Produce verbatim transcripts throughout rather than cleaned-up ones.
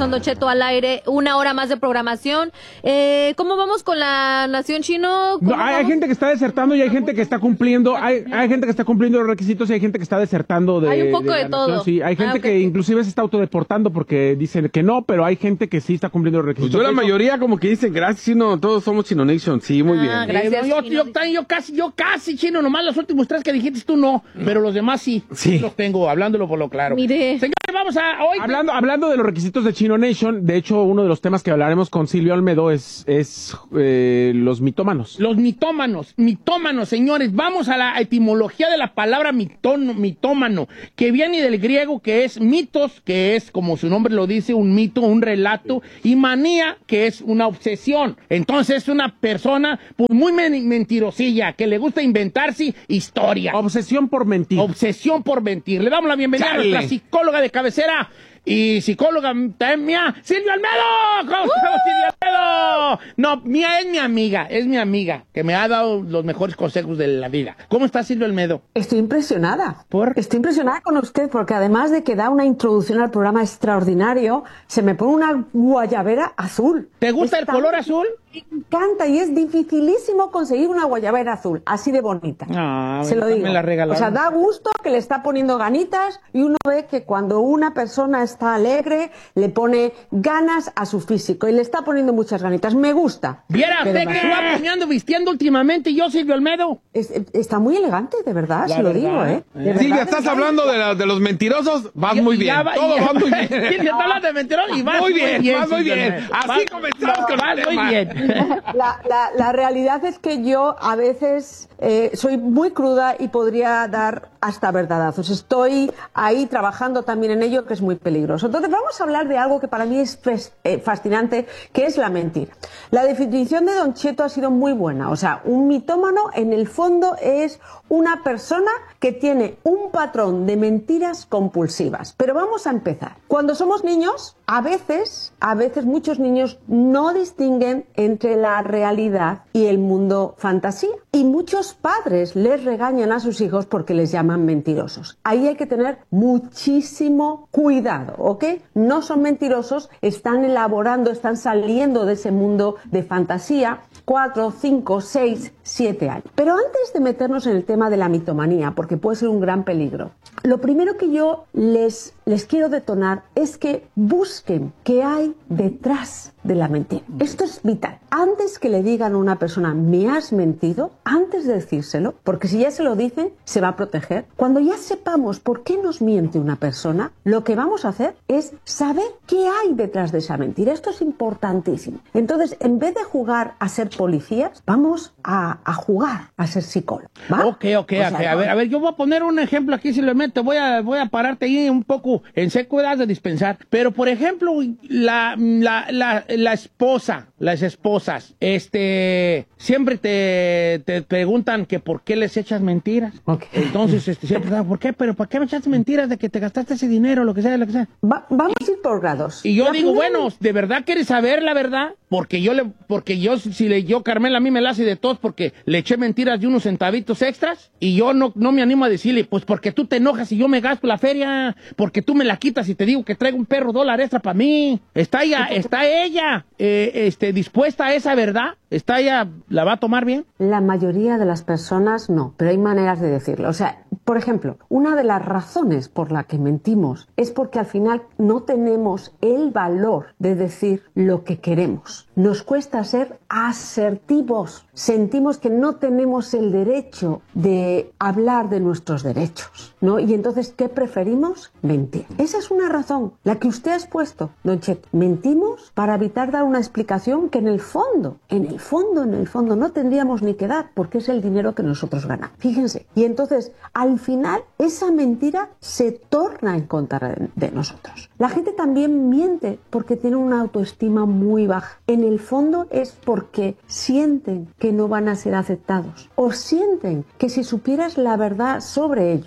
Corazón Don Cheto al aire, una hora más de programación. Eh, ¿Cómo vamos con la Nación Chino? No, hay, hay gente que está desertando y hay gente que está cumpliendo, hay, hay gente que está cumpliendo los requisitos y hay gente que está desertando de... Hay un poco de, de todo. Nación, sí. Hay gente ah, okay. que inclusive se está autodeportando porque dicen que no, pero hay gente que sí está cumpliendo los requisitos. Pues yo la mayoría como que dicen, gracias Chino, todos somos Chino Nation, sí, muy ah, bien. Gracias, eh, yo, yo, yo, yo casi, yo casi Chino, nomás los últimos tres que dijiste tú no, pero los demás sí, sí. los tengo, hablándolo por lo claro. Mire. Señores, vamos a hoy. Hablando, hablando de los requisitos de Chino Nation, de hecho uno de los temas que hablaremos con Silvio Almedo es, es eh, los mitómanos. Los mitómanos, mitómanos, señores, vamos a la etimología de la palabra mitón, mitómano, que viene del griego que es mitos, que es como su nombre lo dice, un mito, un relato, y manía, que es una obsesión. Entonces es una persona pues, muy men mentirosilla, que le gusta inventarse historia. Obsesión por mentir. Obsesión por mentir. Le damos la bienvenida Chale. a nuestra psicóloga de cabecera y psicóloga también mía, Silvio Almedo. ¿Cómo uh. estamos, Silvio Almedo? No, mía es mi amiga, es mi amiga, que me ha dado los mejores consejos de la vida. ¿Cómo está Silvio Almedo? Estoy impresionada. ¿Por? Estoy impresionada con usted, porque además de que da una introducción al programa extraordinario, se me pone una guayabera azul. ¿Te gusta Está... el color azul? Me encanta, y es dificilísimo conseguir una guayabera azul, así de bonita. Ah, se lo digo. Me la regalaron. O sea, da gusto que le está poniendo ganitas, y uno ve que cuando una persona está alegre, le pone ganas a su físico, y le está poniendo muchas ganitas. Me gusta. Viera usted que va poniendo, vistiendo últimamente yo, Silvio Almedo. Es, está muy elegante, de verdad, la se verdad, lo digo, ¿eh? De sí, ya estás hablando de, la, de los mentirosos, vas muy bien. Va, Todo ya, va muy bien. Sí, está hablando de mentirosos y vas muy bien, muy bien. Vas muy bien. Así vas, comenzamos no, con vas el muy tema. bien. La, la, la realidad es que yo a veces eh, soy muy cruda y podría dar hasta verdadazos. Estoy ahí trabajando también en ello, que es muy peligroso. Entonces vamos a hablar de algo que para mí es eh, fascinante, que es la mentira. La definición de Don Cheto ha sido muy buena. O sea, un mitómano en el fondo es una persona que tiene un patrón de mentiras compulsivas. Pero vamos a empezar. Cuando somos niños, a veces, a veces muchos niños no distinguen entre la realidad y el mundo fantasía. Y muchos padres les regañan a sus hijos porque les llaman mentirosos. Ahí hay que tener muchísimo cuidado, ¿ok? No son mentirosos, están elaborando, están saliendo de ese mundo de fantasía cuatro, cinco, seis, siete años. Pero antes de meternos en el tema de la mitomanía, porque puede ser un gran peligro, lo primero que yo les, les quiero detonar es que busquen qué hay detrás de la mentira. Esto es vital. Antes que le digan a una persona, me has mentido, antes de decírselo, porque si ya se lo dicen, se va a proteger. Cuando ya sepamos por qué nos miente una persona, lo que vamos a hacer es saber qué hay detrás de esa mentira. Esto es importantísimo. Entonces, en vez de jugar a ser policías, vamos a, a jugar a ser psicólogos. ¿Va? Ok, ok, okay. A ver, a ver, yo voy a poner un ejemplo aquí, si lo meto, voy a, voy a pararte ahí un poco en seco, edad de dispensar. Pero, por ejemplo, la, la, la, la esposa, las esposas, este, siempre te, te preguntan que por qué les echas mentiras. Okay. Entonces, este, siempre, ¿por qué? Pero ¿por qué me echaste mentiras de que te gastaste ese dinero, lo que sea, lo que sea? Va, vamos a ir por grados. Y yo la digo, primera... bueno, ¿de verdad quieres saber la verdad? Porque yo le, porque yo, si le, yo, Carmela, a mí me la hace de tos porque le eché mentiras de unos centavitos extras y yo no, no me animo a decirle, pues porque tú te enojas y yo me gasto la feria, porque tú me la quitas y te digo que traigo un perro dólar extra para mí. Está ella, está ella, eh, este, dispuesta a esa verdad. ¿Está ella, la va a tomar bien? La mayoría de las personas no, pero hay maneras de decirlo. O sea, por ejemplo, una de las razones por la que mentimos es porque al final no tenemos el valor de decir lo que queremos. Nos cuesta ser asertivos. Sentimos que no tenemos el derecho de hablar de nuestros derechos, ¿no? Y entonces, ¿qué preferimos? Mentir. Esa es una razón, la que usted ha expuesto, Don Cheto. Mentimos para evitar dar una explicación que en el fondo, en el fondo, en el fondo, no tendríamos ni que dar, porque es el dinero que nosotros ganamos. Fíjense. Y entonces, al final, esa mentira se torna en contra de, de nosotros. La gente también miente porque tiene una autoestima muy baja. En el fondo es porque sienten que no van a ser aceptados o sienten que si supieras la verdad sobre ellos,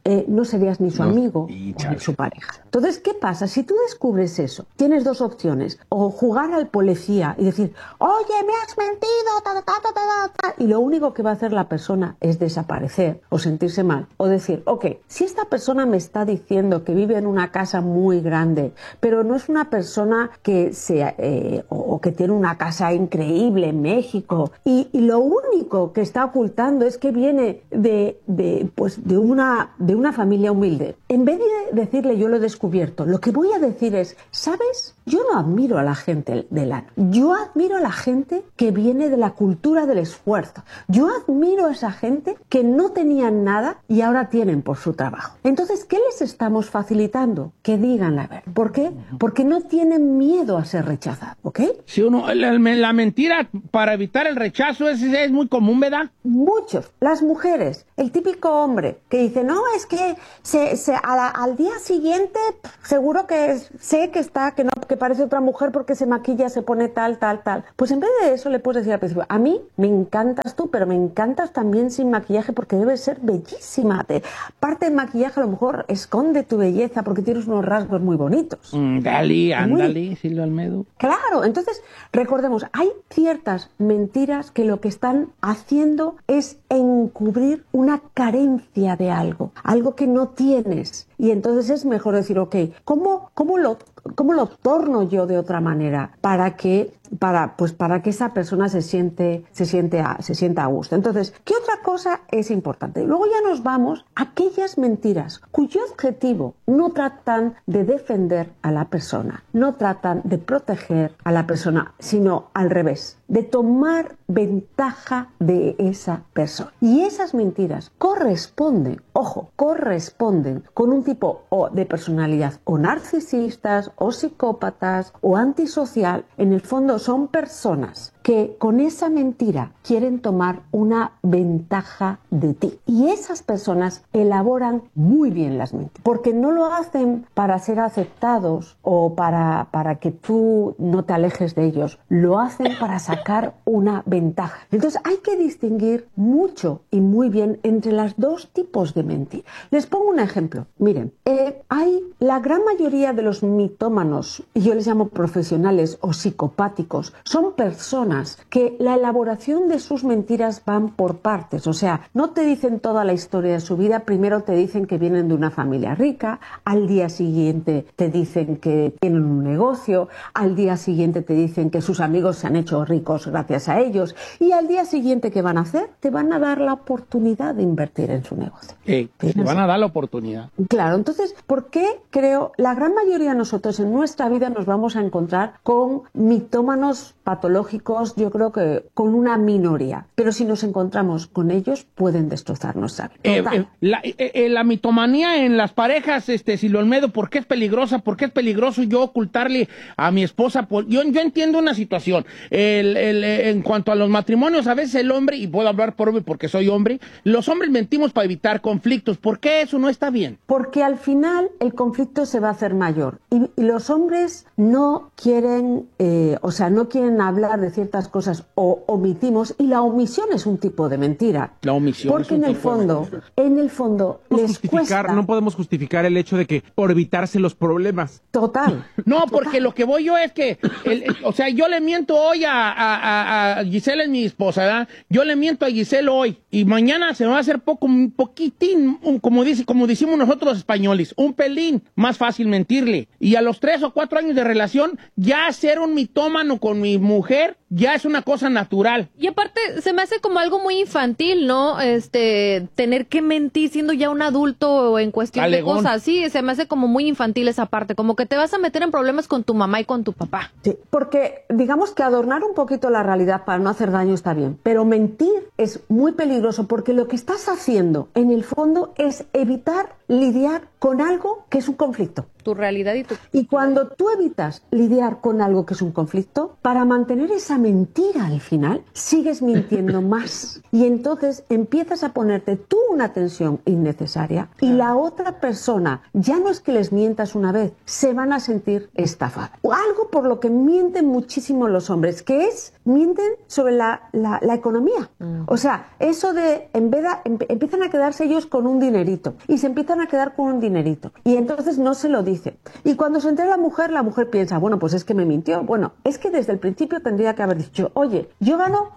eh, no serías ni su No, amigo y o ni su pareja. Entonces, ¿qué pasa? Si tú descubres eso, tienes dos opciones. O jugar al policía y decir, oye, me has mentido, ta, ta, ta, ta, ta, ta, y lo único que va a hacer la persona es desaparecer o sentirse mal. O decir, ok, si esta persona me está diciendo que vive en una casa muy grande, pero no es una persona que sea, eh, o, o que tiene una casa increíble en México, y, y lo único que está ocultando es que viene de, de, pues, de, una, de una familia humilde. En vez de decirle yo lo he descubierto, lo que voy a decir es, ¿sabes? Yo no admiro a la gente de lana. Yo admiro a la gente que viene de la cultura del esfuerzo. Yo admiro a esa gente que no tenían nada y ahora tienen por su trabajo. Entonces, ¿qué les estamos facilitando? Que digan la verdad. ¿Por qué? Porque no tienen miedo a ser rechazados, ¿ok? Si uno, la, la mentira para evitar el rechazo es, es muy común, ¿verdad? Muchos. Las mujeres, el típico hombre que dice, no, es que se, se, a la, al día siguiente seguro que es, sé que está, que no, que parece otra mujer porque se maquilla, se pone tal, tal, tal. Pues en vez de eso le puedes decir al principio, a mí me encantas tú, pero me encantas también sin maquillaje porque debes ser bellísima. Te, parte del maquillaje a lo mejor esconde tu belleza porque tienes unos rasgos muy bonitos. Mm, dale, ándale, Silvio Almedo. Claro, entonces recordemos, hay ciertas mentiras que lo que están haciendo es encubrir una carencia de algo, algo que no tienes. Y entonces es mejor decir, ok, ¿cómo, cómo lo, cómo lo torno yo de otra manera para que, para, pues para que esa persona se siente, se siente a, se sienta a gusto? Entonces, ¿qué otra cosa es importante? Luego ya nos vamos a aquellas mentiras cuyo objetivo no tratan de defender a la persona, no tratan de proteger a la persona, sino al revés, de tomar ventaja de esa persona. Y esas mentiras corresponden, ojo, corresponden con un tipo o de personalidad o narcisistas o psicópatas o antisocial. En el fondo son personas que con esa mentira quieren tomar una ventaja de ti. Y esas personas elaboran muy bien las mentiras, porque no lo hacen para ser aceptados o para, para que tú no te alejes de ellos, lo hacen para sacar una ventaja. Entonces hay que distinguir mucho y muy bien entre los dos tipos de mentiras. Les pongo un ejemplo. Miren, eh, hay la gran mayoría de los mitómanos, y yo les llamo profesionales o psicopáticos, son personas que la elaboración de sus mentiras van por partes, o sea, no te dicen toda la historia de su vida, primero te dicen que vienen de una familia rica, al día siguiente te dicen que tienen un negocio, al día siguiente te dicen que sus amigos se han hecho ricos gracias a ellos, y al día siguiente ¿qué van a hacer? Te van a dar la oportunidad de invertir en su negocio. Eh, te van a dar la oportunidad. Claro, entonces, ¿por qué creo? La gran mayoría de nosotros en nuestra vida nos vamos a encontrar con mitómanos patológicos, yo creo que con una minoría, pero si nos encontramos con ellos pueden destrozar nuestra vida. Eh, eh, la, eh, eh, la mitomanía en las parejas, este, Silvio Almedo, ¿por qué es peligrosa? ¿Por qué es peligroso yo ocultarle a mi esposa? Por, yo, yo entiendo una situación. El, el, eh, en cuanto a los matrimonios, a veces el hombre, y puedo hablar por hombre porque soy hombre, los hombres mentimos para evitar conflictos. ¿Por qué eso no está bien? Porque al final el conflicto se va a hacer mayor y, y los hombres no quieren, eh, o sea, no quieren hablar de ciertas cosas o omitimos, y la omisión es un tipo de mentira. La omisión. Porque en el fondo, en el fondo les cuesta. No podemos justificar el hecho de que por evitarse los problemas. Total. No, porque lo que voy yo es que, el, el, o sea, yo le miento hoy a, a, a Giselle, es mi esposa, ¿verdad? Yo le miento a Giselle hoy y mañana se me va a hacer poco, un poquitín, un, como dice, como decimos nosotros los españoles, un pelín más fácil mentirle. Y a los tres o cuatro años de relación, ya ser un mitómano con mi mujer ya es una cosa natural. Y aparte, se me hace como algo muy infantil, ¿no? Este, tener que mentir siendo ya un adulto en cuestión Alegón. de cosas. Sí, se me hace como muy infantil esa parte, como que te vas a meter en problemas con tu mamá y con tu papá. Sí, porque digamos que adornar un poquito la realidad para no hacer daño está bien, pero mentir es muy peligroso porque lo que estás haciendo en el fondo es evitar lidiar con algo que es un conflicto. tu realidad y tu... Y cuando tú evitas lidiar con algo que es un conflicto, para mantener esa mentira al final, sigues mintiendo más. Y entonces empiezas a ponerte tú una tensión innecesaria y la otra persona, ya no es que les mientas una vez, se van a sentir estafadas. O algo por lo que mienten muchísimo los hombres, que es, mienten sobre la, la, la economía. Mm. O sea, eso de, en vez de, em, empiezan a quedarse ellos con un dinerito y se empiezan a quedar con un dinerito. Y entonces no se lo dicen. Y cuando se entera la mujer, la mujer piensa, bueno, pues es que me mintió. Bueno, es que desde el principio tendría que haber dicho, oye, yo gano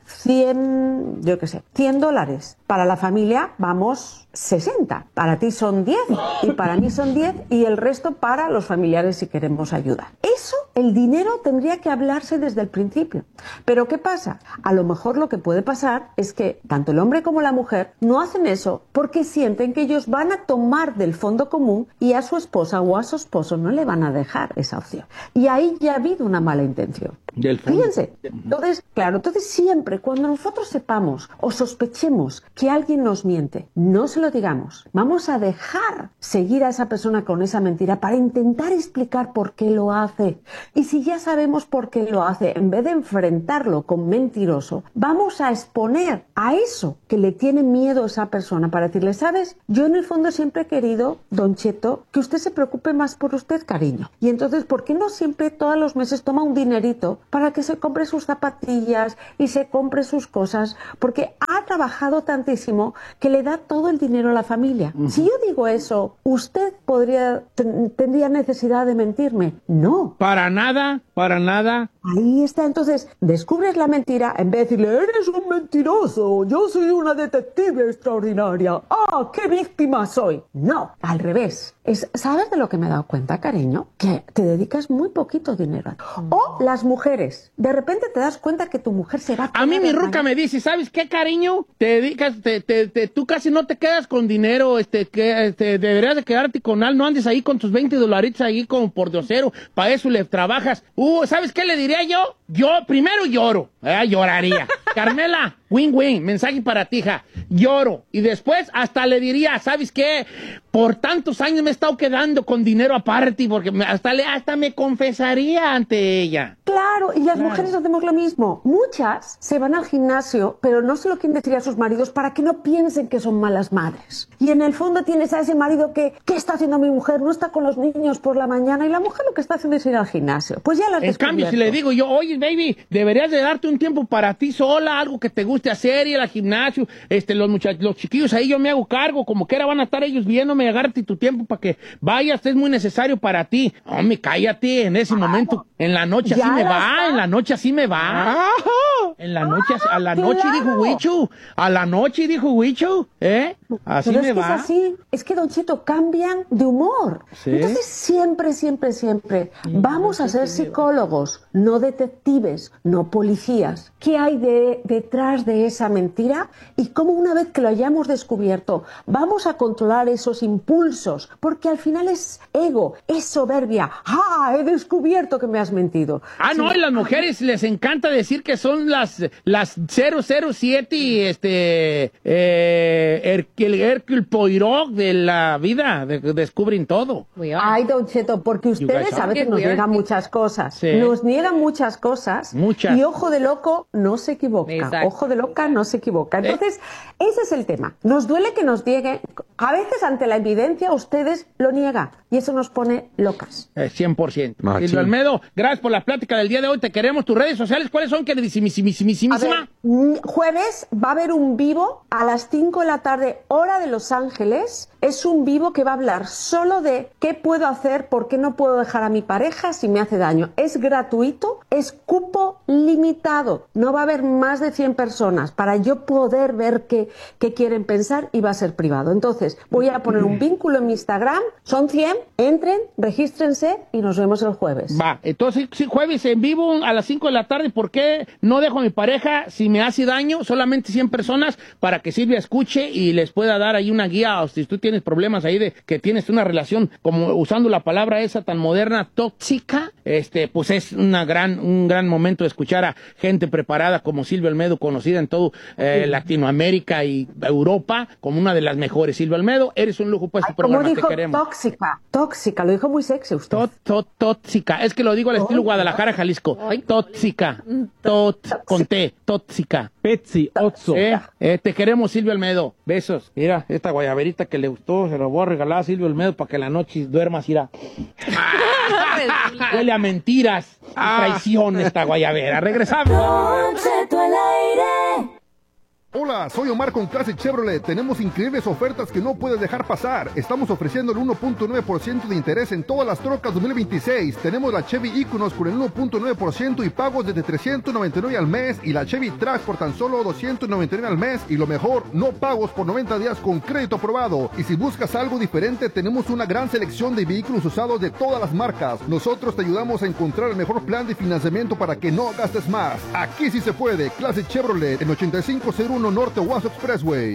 cien, yo qué sé, cien dólares. Para la familia vamos sesenta. Para ti son diez y para mí son diez y el resto para los familiares si queremos ayuda. Eso, el dinero tendría que hablarse desde el principio. Pero ¿qué pasa? A lo mejor lo que puede pasar es que tanto el hombre como la mujer no hacen eso porque sienten que ellos van a tomar del fondo común y a su esposa o a su esposo no le van a dejar esa opción. Y ahí ya ha habido una mala intención. Del fondo. Fíjense, entonces, claro, entonces siempre cuando nosotros sepamos o sospechemos que alguien nos miente, no se lo digamos. Vamos a dejar seguir a esa persona con esa mentira para intentar explicar por qué lo hace. Y si ya sabemos por qué lo hace, en vez de enfrentarlo con mentiroso, vamos a exponer a eso que le tiene miedo a esa persona para decirle, ¿sabes? Yo en el fondo siempre he querido, Don Cheto, que usted se preocupe más por usted, cariño. Y entonces, ¿por qué no siempre todos los meses toma un dinerito para que se compre sus zapatillas y se compre sus cosas? Porque ha trabajado tantísimo que le da todo el dinero a la familia. Uh-huh. Si yo digo eso, ¿usted podría ten, tendría necesidad de mentirme? No. Para nada, para nada. Ahí está. Entonces, descubres la mentira en vez de decirle, eres un mentiroso, yo soy una detective extraordinaria. ¡Ah, qué víctima soy! No, al revés. Es, ¿sabes de lo que me he dado cuenta, cariño? Que te dedicas muy poquito dinero. O las mujeres. De repente te das cuenta que tu mujer se va a... A mí mi ruca me dice, ¿sabes qué, cariño? Te dedicas, te, te, te, tú casi no te quedas con dinero, este, que este, deberías de quedarte con algo, no andes ahí con tus veinte dolaritos ahí como por diosero, para eso le trabajas. Uh, ¿sabes qué le diría yo? Yo primero lloro, eh, lloraría. Carmela, win win, mensaje para ti, hija. Lloro. Y después hasta le diría, ¿sabes qué? Por tantos años me he estado quedando con dinero aparte, porque me, hasta, le, hasta me confesaría ante ella. Claro, y las Claro. mujeres hacemos lo mismo. Muchas se van al gimnasio, pero no se lo quieren decir a sus maridos para que no piensen que son malas madres. Y en el fondo tienes a ese marido que, ¿qué está haciendo mi mujer? No está con los niños por la mañana, y la mujer lo que está haciendo es ir al gimnasio. Pues ya las En cambio, si le digo yo, oye, baby, deberías de darte un tiempo para ti sola, algo que te guste hacer, ir al gimnasio, este, los muchachos, los chiquillos ahí yo me hago cargo, como quiera van a estar ellos viéndome, agárrate tu tiempo para que vayas, es muy necesario para ti. Hombre, cállate, en ese momento, en la noche así me va, en la noche así me va. En la noche, a la noche claro. dijo Huicho, a la noche dijo Huicho, ¿eh? Así Pero me es que va. es así, es que Don Cheto cambian de humor. Sí. Entonces siempre, siempre, siempre vamos a ser psicólogos, no detectives, no policías. ¿Qué hay de, detrás de esa mentira? Y cómo una vez que lo hayamos descubierto, vamos a controlar esos impulsos, porque al final es ego, es soberbia. ¡Ah, he descubierto que me has mentido! Ah, no, Sí. y las mujeres les encanta decir que son las, las cero cero siete y este, eh, Her- el Hercule Poirot de la vida, de- descubren todo. We are. Ay, Don Cheto, porque ustedes are. a veces nos We are. niegan muchas cosas. Sí. Nos niegan muchas cosas. Muchas. Y ojo de loco no se equivoca. Exacto. Ojo de loca no se equivoca. Entonces, ese es el tema. Nos duele que nos nieguen. A veces ante la evidencia ustedes lo niegan. Y eso nos pone locas. Eh, cien por ciento. Machín. Silvio Almedo, gracias por la plática del día de hoy. Te queremos. Tus redes sociales, ¿cuáles son? A Queridísimísima. ver, mm, jueves va a haber un vivo a las cinco de la tarde, hora de Los Ángeles. Es un vivo que va a hablar solo de qué puedo hacer, por qué no puedo dejar a mi pareja si me hace daño. Es gratuito, es cupo limitado. No va a haber más de cien personas para yo poder ver qué, qué quieren pensar, y va a ser privado. Entonces, voy a poner un vínculo en mi Instagram. Son cien, entren, regístrense y nos vemos el jueves. Va, entonces, sí, jueves en vivo a las cinco de la tarde. ¿Por qué no dejo a mi pareja si me hace daño? Solamente cien personas para que Silvia escuche y les pueda dar ahí una guía. O si tú tienes problemas ahí de que tienes una relación, como usando la palabra esa tan moderna, tóxica, este, pues es una gran, un gran momento de escuchar a gente preparada como Silvia Olmedo, conocida en todo eh, Latinoamérica y Europa como una de las mejores. Silvia Olmedo, eres un lujo para este Ay, ¿cómo programa, dijo? te queremos. Tóxica, tóxica, lo dijo muy sexy usted. Tot, tot, tóxica, es que lo digo al estilo Guadalajara, Jalisco. Tóxica, tot, con T, tóxica. Petsy, Otso. Eh, eh, te queremos, Silvia Olmedo. Besos. Mira, esta guayaberita que le gustó, se la voy a regalar a Silvia Olmedo para que en la noche duermas, irá. Huele a mentiras y traición esta guayabera. Regresamos. Hola, soy Omar con Classic Chevrolet. Tenemos increíbles ofertas que no puedes dejar pasar. Estamos ofreciendo el uno punto nueve por ciento de interés en todas las trocas dos mil veintiséis. Tenemos la Chevy Equinox con el uno punto nueve por ciento y pagos desde trescientos noventa y nueve al mes, y la Chevy Trax por tan solo doscientos noventa y nueve al mes, y lo mejor, no pagos por noventa días con crédito aprobado. Y si buscas algo diferente, tenemos una gran selección de vehículos usados de todas las marcas. Nosotros te ayudamos a encontrar el mejor plan de financiamiento para que no gastes más. Aquí sí se puede. Classic Chevrolet en ochenta y cinco cero uno Norte Owasso Expressway.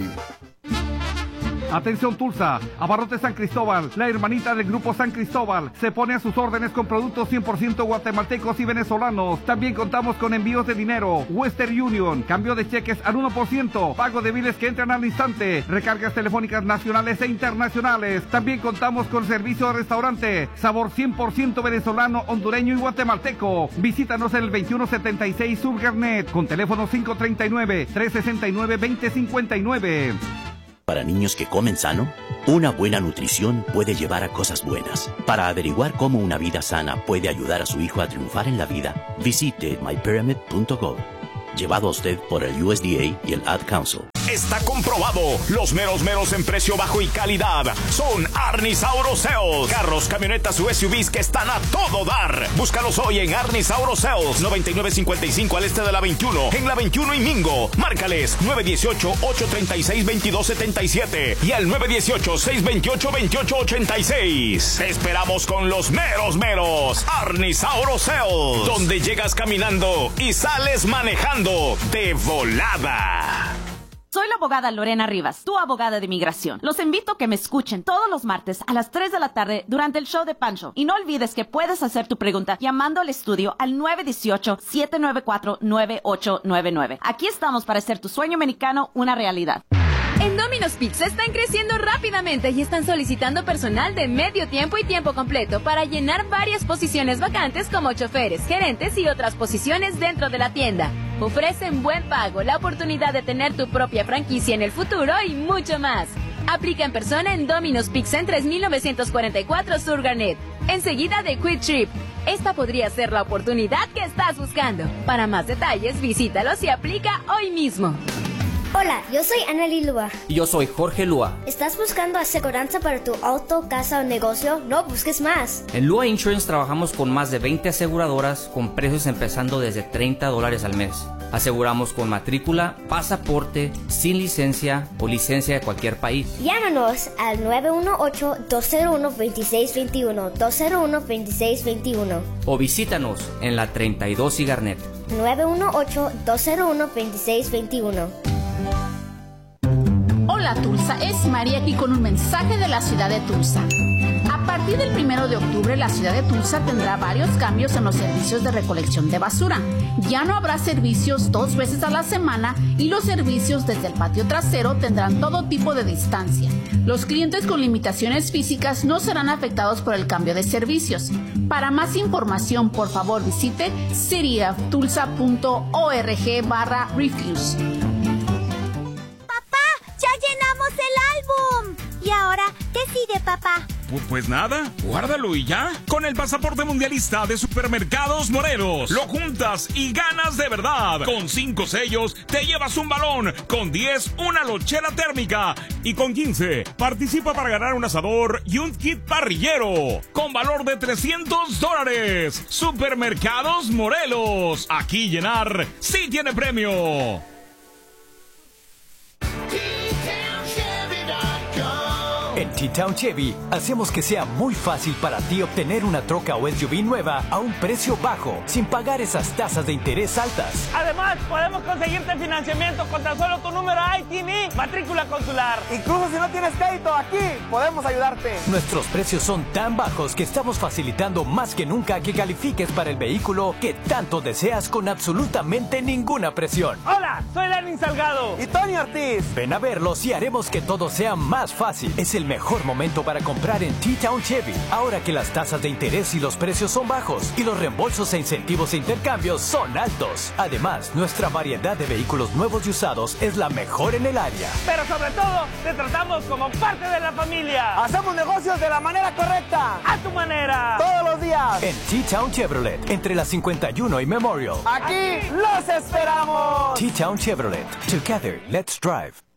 Atención Tulsa, Abarrotes San Cristóbal, la hermanita del Grupo San Cristóbal, se pone a sus órdenes con productos cien por ciento guatemaltecos y venezolanos. También contamos con envíos de dinero, Western Union, cambio de cheques al uno por ciento, pago de biles que entran al instante, recargas telefónicas nacionales e internacionales. También contamos con servicio de restaurante, sabor cien por ciento venezolano, hondureño y guatemalteco. Visítanos en el veintiuno setenta y seis Sur Garnet, con teléfono cinco tres nueve, tres seis nueve, dos cero cinco nueve. Para niños que comen sano, una buena nutrición puede llevar a cosas buenas. Para averiguar cómo una vida sana puede ayudar a su hijo a triunfar en la vida, visite my pyramid punto gov. Llevado a usted por el U S D A y el Ad Council. Está comprobado. Los meros meros en precio bajo y calidad son Arnis Auto Sales. Carros, camionetas u S U Vs que están a todo dar. Búscalos hoy en Arnis Auto Sales. noventa y nueve cincuenta y cinco al este de la veintiuno. En la veintiuno y Mingo. Márcales nueve uno ocho, ocho tres seis, dos dos siete siete y al nueve uno ocho, seis dos ocho, dos ocho ocho seis. Te esperamos con los meros meros. Arnis Auto Sales. Donde llegas caminando y sales manejando de volada. Soy la abogada Lorena Rivas, tu abogada de inmigración. Los invito a que me escuchen todos los martes a las tres de la tarde durante el show de Pancho. Y no olvides que puedes hacer tu pregunta llamando al estudio al nueve uno ocho, siete nueve cuatro, nueve ocho nueve nueve. Aquí estamos para hacer tu sueño americano una realidad. En Domino's Pizza están creciendo rápidamente y están solicitando personal de medio tiempo y tiempo completo para llenar varias posiciones vacantes como choferes, gerentes y otras posiciones dentro de la tienda. Ofrecen buen pago, la oportunidad de tener tu propia franquicia en el futuro y mucho más. Aplica en persona en Domino's Pizza en tres mil novecientos cuarenta y cuatro Sur Garnet, enseguida de Quick Trip. Esta podría ser la oportunidad que estás buscando. Para más detalles, visítalos y aplica hoy mismo. Hola, yo soy Anneli Lua. Y yo soy Jorge Lua. ¿Estás buscando aseguranza para tu auto, casa o negocio? No busques más. En Lua Insurance trabajamos con más de veinte aseguradoras con precios empezando desde treinta dólares al mes. Aseguramos con matrícula, pasaporte, sin licencia o licencia de cualquier país. Llámanos al nueve uno ocho, dos cero uno, dos seis dos uno, dos cero uno, dos seis dos uno. O visítanos en la treinta y dos y Garnet. nueve uno ocho, dos cero uno, dos seis dos uno. Hola Tulsa, es María aquí con un mensaje de la ciudad de Tulsa. A partir del primero de octubre, la ciudad de Tulsa tendrá varios cambios en los servicios de recolección de basura. Ya no habrá servicios dos veces a la semana y los servicios desde el patio trasero tendrán todo tipo de distancia. Los clientes con limitaciones físicas no serán afectados por el cambio de servicios. Para más información, por favor, visite cityoftulsa punto org barra refuse. ¡Ya llenamos el álbum! ¿Y ahora qué sigue, papá? Pues, pues nada, guárdalo y ya. Con el pasaporte mundialista de Supermercados Morelos, lo juntas y ganas de verdad. Con cinco sellos te llevas un balón, con diez una lonchera térmica y con quince participa para ganar un asador y un kit parrillero con valor de trescientos dólares. Supermercados Morelos, aquí llenar sí tiene premio. En T T-Town Chevy, hacemos que sea muy fácil para ti obtener una troca o S U V nueva a un precio bajo, sin pagar esas tasas de interés altas. Además, podemos conseguirte financiamiento con tan solo tu número I T I N, matrícula consular. Incluso si no tienes crédito, aquí podemos ayudarte. Nuestros precios son tan bajos que estamos facilitando más que nunca que califiques para el vehículo que tanto deseas con absolutamente ninguna presión. Hola, soy Lenin Salgado y Tony Ortiz. Ven a verlos y haremos que todo sea más fácil. Es el mejor momento para comprar en T-Town Chevy, ahora que las tasas de interés y los precios son bajos y los reembolsos e incentivos e intercambios son altos. Además, nuestra variedad de vehículos nuevos y usados es la mejor en el área. Pero sobre todo, te tratamos como parte de la familia. Hacemos negocios de la manera correcta, a tu manera, todos los días. En T-Town Chevrolet, entre la cincuenta y uno y Memorial. Aquí los esperamos. T-Town Chevrolet. Together, let's drive.